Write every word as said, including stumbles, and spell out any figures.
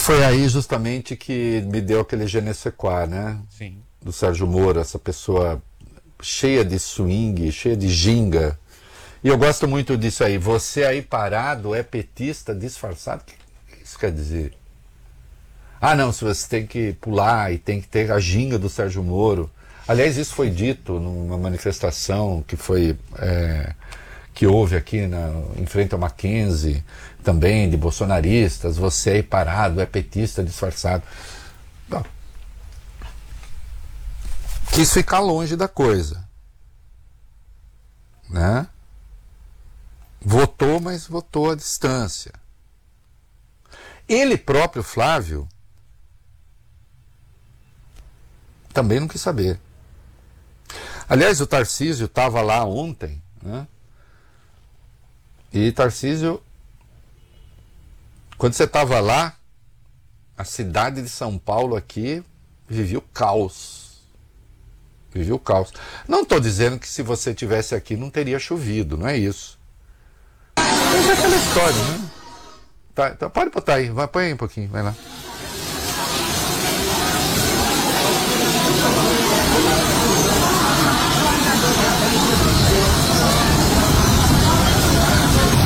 foi aí justamente que me deu aquele je ne sais quoi, né? Sim. Do Sérgio Moro, essa pessoa cheia de swing, cheia de ginga. E eu gosto muito disso aí. Você aí parado é petista disfarçado? O que isso quer dizer? Ah, não, se você tem que pular e tem que ter a ginga do Sérgio Moro. Aliás, isso foi dito numa manifestação que foi é, que houve aqui na, em frente ao Mackenzie, também de bolsonaristas. Você aí parado é petista disfarçado. Não. Quis ficar longe da coisa, né? Votou, mas votou à distância. Ele próprio, Flávio, também não quis saber. Aliás, o Tarcísio estava lá ontem, né? E Tarcísio, quando você estava lá, a cidade de São Paulo aqui vivia o caos. Vivia o caos. Não estou dizendo que se você tivesse aqui não teria chovido, não é isso. Mas é aquela história, né? Tá, tá, pode botar aí, vai, põe aí um pouquinho, vai lá.